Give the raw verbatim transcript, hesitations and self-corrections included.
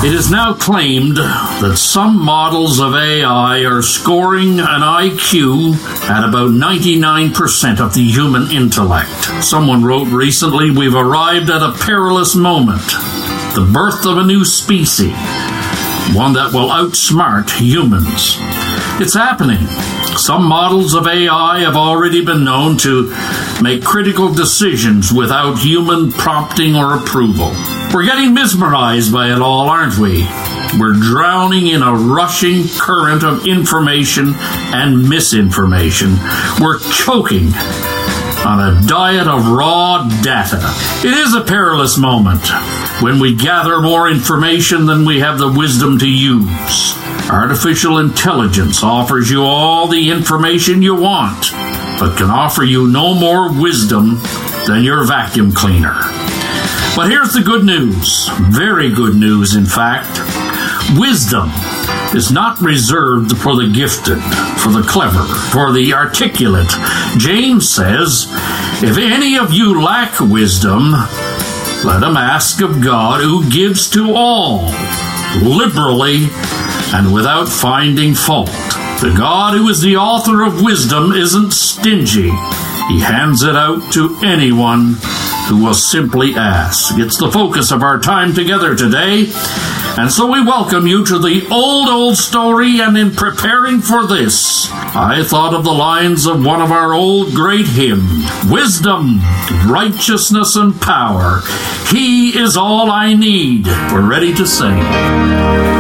It is now claimed that some models of A I are scoring an I Q at about ninety-nine percent of the human intellect. Someone wrote recently, we've arrived at a perilous moment, the birth of a new species, one that will outsmart humans. It's happening. Some models of A I have already been known to make critical decisions without human prompting or approval. We're getting mesmerized by it all, aren't we? We're drowning in a rushing current of information and misinformation. We're choking on a diet of raw data. It is a perilous moment when we gather more information than we have the wisdom to use. Artificial intelligence offers you all the information you want, but can offer you no more wisdom than your vacuum cleaner. But here's the good news, very good news in fact. Wisdom is not reserved for the gifted, for the clever, for the articulate. James says, if any of you lack wisdom, let him ask of God, who gives to all, liberally and without finding fault. The God who is the author of wisdom isn't stingy. He hands it out to anyone who will simply ask. It's the focus of our time together today. And so we welcome you to the old, old story, and in preparing for this, I thought of the lines of one of our old great hymns. Wisdom, righteousness, and power. He is all I need. We're ready to sing.